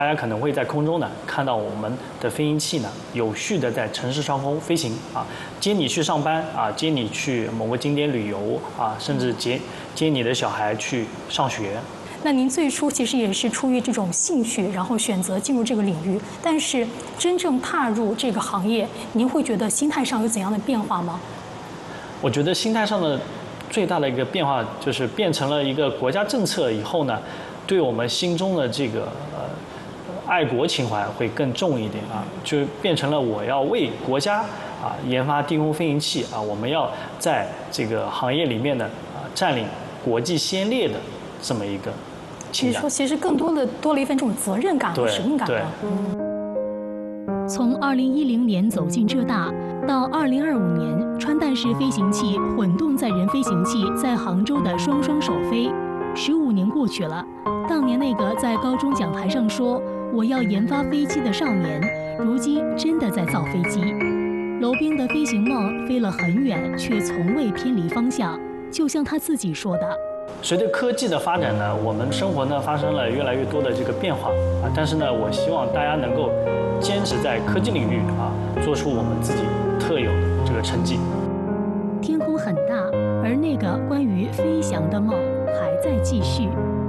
大家可能会在空中呢看到我们的飞行器呢有序的在城市上空飞行啊，接你去上班啊，接你去某个景点旅游啊，甚至接你的小孩去上学。 那您最初其实也是出于这种兴趣，然后选择进入这个领域，但是真正踏入这个行业，您会觉得心态上有怎样的变化吗？ 我觉得心态上的最大的一个变化就是变成了一个国家政策以后呢，对我们心中的这个爱国情怀会更重一点啊，就变成了我要为国家啊研发低空飞行器啊，我们要在这个行业里面呢占领国际先烈的这么一个情感。 其实更多了一份这种责任感和使命感了。 从2010年走进浙大，到2025年穿戴式飞行器混动载人飞行器在杭州的双双首飞，15年过去了。当年那个在高中讲台上说我要研发飞机的少年，如今真的在造飞机。娄兵的飞行梦飞了很远，却从未偏离方向。就像他自己说的， 随着科技的发展呢，我们生活呢发生了越来越多的这个变化啊，但是呢，我希望大家能够坚持在科技领域啊，做出我们自己特有的这个成绩。 天空很大，而那个关于飞翔的梦还在继续。